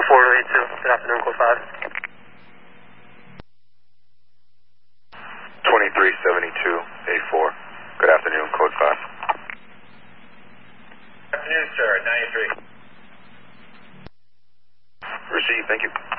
4082. Good afternoon, code 5. 2372A4. Good afternoon, code 5. Good afternoon, sir. 93. Received, thank you.